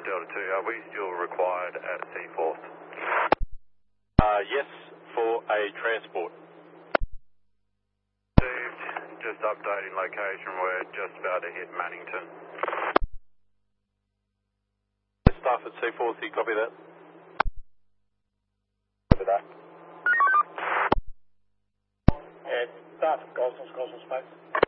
Delta 2, are we still required at Seaforth? Yes, for a transport. Received, just updating location, we're just about to hit Mannington. Staff at Seaforth, you copy that? Copy that. And staff at Gosnells Space.